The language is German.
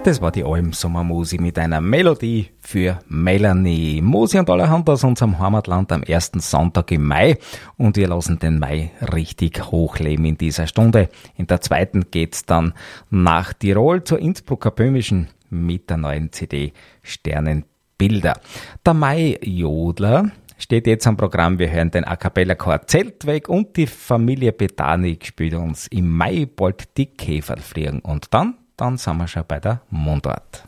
Das war die Alm-Sommermusik mit einer Melodie für Melanie. Musi und allerhand aus unserem Heimatland am ersten Sonntag im Mai. Und wir lassen den Mai richtig hochleben in dieser Stunde. In der zweiten geht's dann nach Tirol zur Innsbrucker Böhmischen mit der neuen CD Sternenbilder. Der Mai-Jodler steht jetzt am Programm. Wir hören den A Cappella Chor Zeltweg und die Familie Betani spielt uns im Mai bald die Käfer fliegen. Und dann sind wir schon bei der Mundart.